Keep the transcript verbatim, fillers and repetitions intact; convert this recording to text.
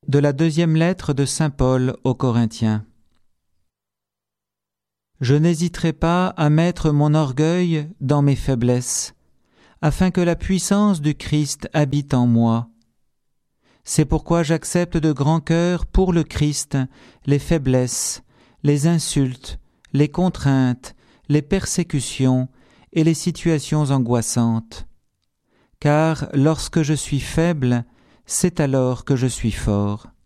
De la deuxième lettre de saint Paul aux Corinthiens. Je n'hésiterai pas à mettre mon orgueil dans mes faiblesses, afin que la puissance du Christ habite en moi. C'est pourquoi j'accepte de grand cœur pour le Christ les faiblesses, les insultes, les contraintes, les persécutions et les situations angoissantes. Car lorsque je suis faible, c'est alors que je suis fort.